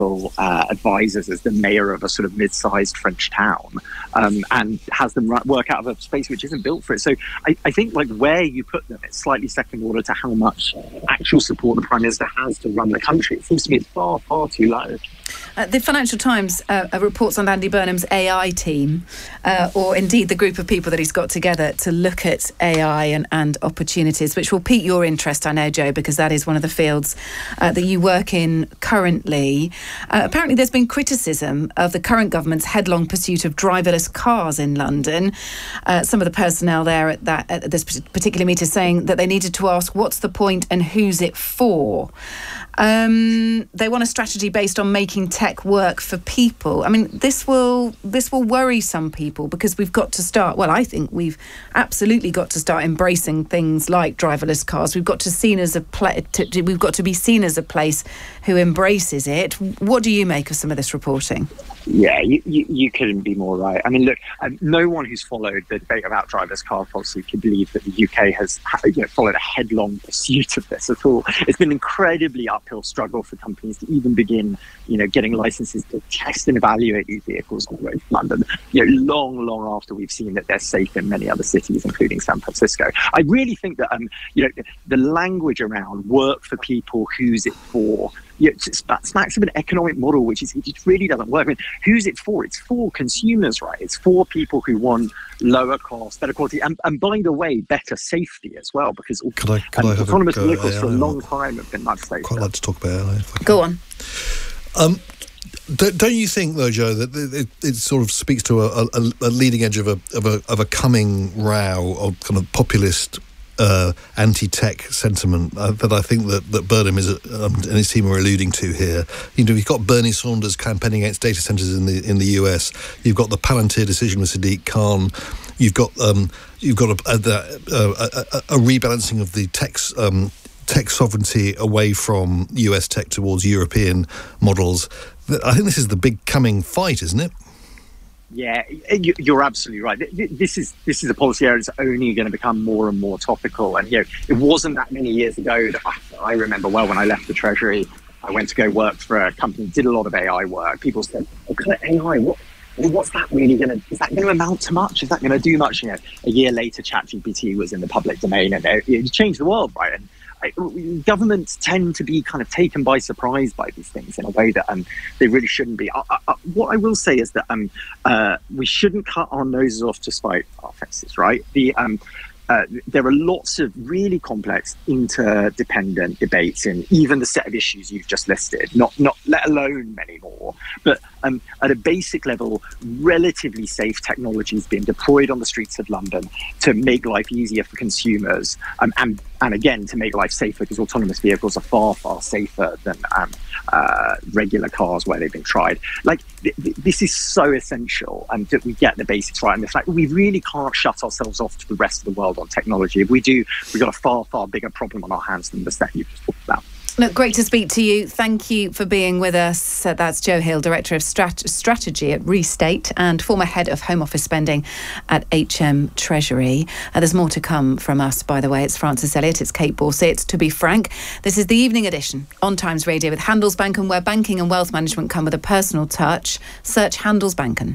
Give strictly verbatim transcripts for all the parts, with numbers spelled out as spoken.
Uh, advisors as the mayor of a sort of mid-sized French town, um, and has them ra- work out of a space which isn't built for it. So I, I think like where you put them, it's slightly second order to how much actual support the Prime Minister has to run the country. It seems to me it's far, far too low. Uh, the Financial Times uh, reports on Andy Burnham's A I team, uh, or indeed the group of people that he's got together to look at A I and, and opportunities, which will pique your interest, I know, Joe, because that is one of the fields uh, that you work in currently. Uh, apparently there's been criticism of the current government's headlong pursuit of driverless cars in London. Uh, some of the personnel there at, that, at this particular meeting saying that they needed to ask what's the point and who's it for. Um, they want a strategy based on making tech work for people. I mean, this will this will worry some people because we've got to start. Well, I think we've absolutely got to start embracing things like driverless cars. We've got to seen as a pla- to, we've got to be seen as a place who embraces it. What do you make of some of this reporting? Yeah, you, you, you couldn't be more right. I mean, look, um, no one who's followed the debate about driverless car policy can believe that the U K has you know, followed a headlong pursuit of this at all. It's been an incredibly uphill struggle for companies to even begin, you know, getting licenses to test and evaluate these vehicles on the road to London, you know, long, long after we've seen that they're safe in many other cities, including San Francisco. I really think that, um, you know, the language around work for people, who's it for, you know, it smacks of an economic model which is it really doesn't work. I mean, who's it for? It's for consumers, right? It's for people who want lower cost, better quality, and, and by the way, better safety as well. Because could I, could um, I have autonomous a, vehicles uh, for a long time have been much safer. Quite like to talk about A I. Go on. Um, don't, don't you think, though, Joe, that it, it sort of speaks to a, a, a leading edge of a of a of a coming row of kind of populist Uh, anti-tech sentiment uh, that I think that, that Burnham is, um, and his team are alluding to here. You know, you've got Bernie Sanders campaigning against data centres in the in the U S. You've got the Palantir decision with Sadiq Khan. You've got um, you've got a, a, a, a rebalancing of the tech um, tech sovereignty away from U S tech towards European models. I think this is the big coming fight, isn't it? Yeah, you're absolutely right. This is this is a policy area that's only going to become more and more topical. And you know, it wasn't that many years ago that I, I remember well when I left the Treasury, I went to go work for a company that did a lot of A I work. People said, "Oh, A I, what, what's that really going to? Is that going to amount to much? Is that going to do much?" You know, a year later, ChatGPT was in the public domain, and it, it changed the world, right? And governments tend to be kind of taken by surprise by these things in a way that um, they really shouldn't be. I, I, what I will say is that um, uh, we shouldn't cut our noses off to spite our faces, right? The um, uh, there are lots of really complex, interdependent debates in even the set of issues you've just listed, not not let alone many more. But um, at a basic level, relatively safe technology is being deployed on the streets of London to make life easier for consumers, um, and and again, to make life safer, because autonomous vehicles are far, far safer than um, uh, regular cars where they've been tried. Like, th- th- this is so essential, and um, that we get the basics right. And the fact we really can't shut ourselves off to the rest of the world on technology. If we do, we've got a far, far bigger problem on our hands than the set you've just talked about. Look, great to speak to you. Thank you for being with us. Uh, that's Joe Hill, Director of Strat- Strategy at Restate and former Head of Home Office Spending at H M Treasury. Uh, there's more to come from us, by the way. It's Francis Elliott, it's Kate Borsey, it's To Be Frank. This is the evening edition on Times Radio with Handelsbanken, where banking and wealth management come with a personal touch. Search Handelsbanken.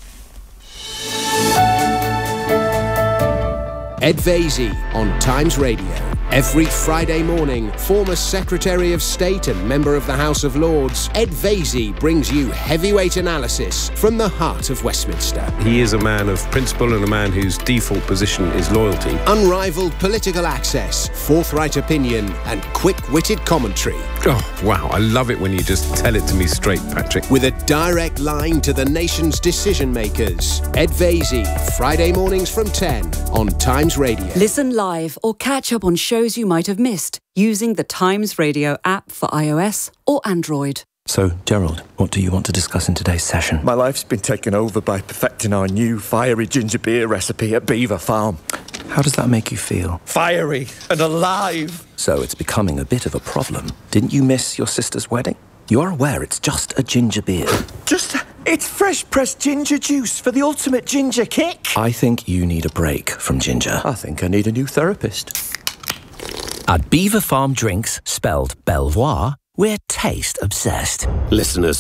Ed Vaizey on Times Radio. Every Friday morning, former Secretary of State and member of the House of Lords, Ed Vaizey brings you heavyweight analysis from the heart of Westminster. He is a man of principle and a man whose default position is loyalty. Unrivaled political access, forthright opinion, and quick-witted commentary. Oh, wow, I love it when you just tell it to me straight, Patrick. With a direct line to the nation's decision-makers. Ed Vaizey, Friday mornings from ten on Times Radio. Listen live or catch up on shows you might have missed using the Times Radio app for iOS or Android. So, Gerald, what do you want to discuss in today's session? My life's been taken over by perfecting our new fiery ginger beer recipe at Beaver Farm. How does that make you feel? Fiery and alive! So it's becoming a bit of a problem. Didn't you miss your sister's wedding? You're aware it's just a ginger beer. Just... It's fresh-pressed ginger juice for the ultimate ginger kick. I think you need a break from ginger. I think I need a new therapist. At Beaver Farm Drinks, spelled Belvoir, we're taste obsessed. Listeners